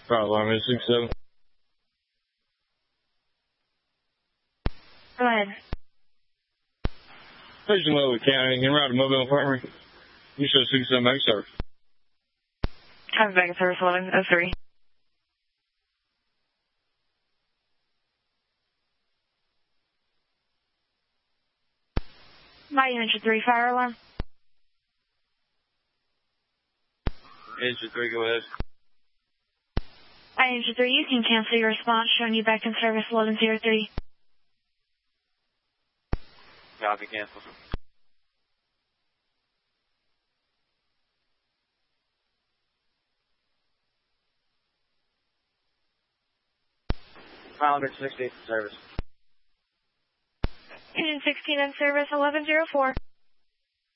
Fire alarm is 67. Go ahead. Station Level County, en route to Mobile Infirmary. You show 67 back service. I'm back in service 1103. My Engine 3 fire alarm. Engine 3, go ahead. My Engine 3, you can cancel your response, showing you back in service 1103. Copy, cancel. File 168 for service. Engine 16 in service 1104.